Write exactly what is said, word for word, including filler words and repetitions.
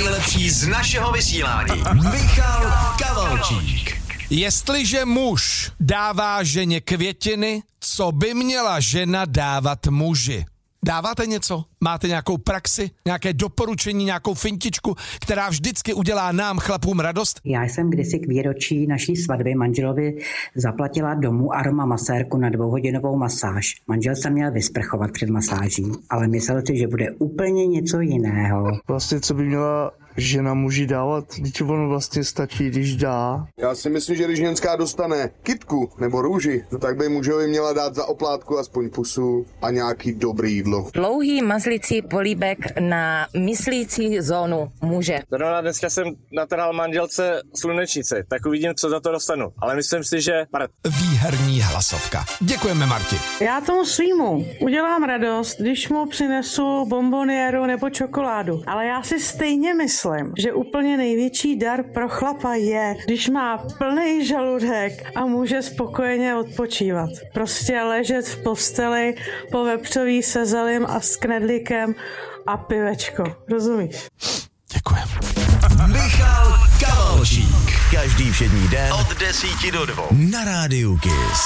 nejlepší z našeho vysílání. Michal Kavalčík. Jestliže muž dává ženě květiny, co by měla žena dávat muži? Dáváte něco? Máte nějakou praxi, nějaké doporučení, nějakou fintičku, která vždycky udělá nám, chlapům, radost? Já jsem kdysi k výročí naší svatby manželovi zaplatila domů aroma masérku na dvouhodinovou masáž. Manžel se měl vysprchovat před masáží, ale myslel si, že bude úplně něco jiného. Vlastně, co by měla žena muži dávat? Když ono vlastně stačí, když dá. Já si myslím, že když ženská dostane kytku nebo růži, tak by mužovi měla dát za oplátku aspoň pusu a nějaký dobrý jídlo. Dlouhý mazlicí políbek na myslící zónu muže. Zrovna dneska jsem natrhal manželce slunečnici, tak uvidím, co za to dostanu. Ale myslím si, že... Výherní hlasovka. Děkujeme, Marti. Já tomu svýmu udělám radost, když mu přinesu bomboniéru nebo čokoládu. Ale já si stejně myslím, že úplně největší dar pro chlapa je, když má plný žaludek a může spokojeně odpočívat. Prostě ležet v posteli po vepřový se zelím a s knedlíkem a pivečko. Rozumíš? Děkujem. Michal Kavalčík. Každý všední den od desíti do dvou na rádiu Kiss.